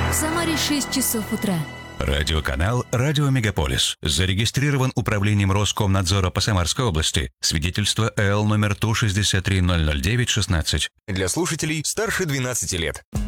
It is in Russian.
В Самаре 6 часов утра. Радиоканал «Радио Мегаполис». Зарегистрирован управлением Роскомнадзора по Самарской области. Свидетельство ЭЛ номер ТУ 6300916. Для слушателей старше 12 лет.